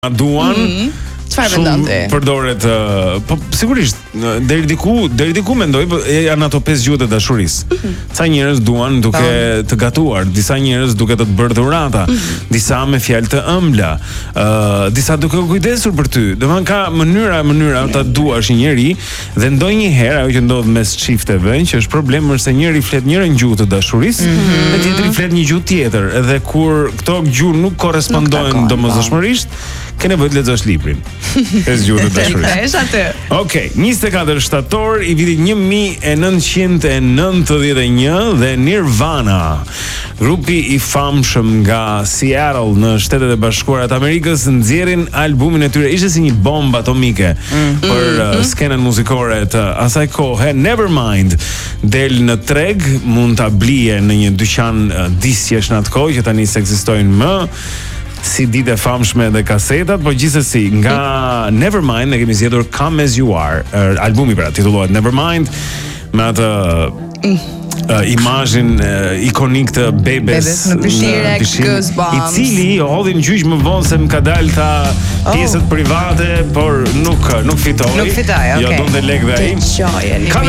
duan. Çfarë mendon ti? Përdoret, po sigurisht deri diku mendoj janë ato 5 gjuhët e dashurisë. Ca njerëz duan duke të gatuar, disa njerëz duke të bërë dhurata, disa me fjalë të ëmbla, disa duke u kujdesur për ty. Domethënë ka mënyra ta duash një njeri dhe ndonjëherë ajo që ndodh mes çifteve, që është problem, është se njëri flet njërin gjuhë të dashurisë dhe tjetri flet një gjuhë tjetër. Edhe kur këto gjuhë nuk korrespondojnë domosdoshmërisht, ke nevojë të lexosh librin. Es gjuhë të dashurisë. Është aty. Okej, 24 shtator i vitit 1991 dhe Nirvana, grupi i famshëm nga Seattle në Shtetet e Bashkuara të Amerikës, nxjerrin albumin e tyre. Ishte si një bombë atomike për skenën muzikore të asaj kohe. Nevermind del në treg, mund ta blije në një dyqan disjesh në atë kohë që tani s'ekzistojnë më, si ditë e famshme dhe kasetat, po gjithsesi nga Nevermind ne kemi zgjedhur Come As You Are, albumi pra titullohet Nevermind, me atë imazhin ikonik të bebes në pishire, Goosebumps, i cili hodhi në gjyq më vonë se më ka dalë tha pjesët private, por nuk fitoi. Nuk fitoi, okay. Jo donte lekë dhe ai. Come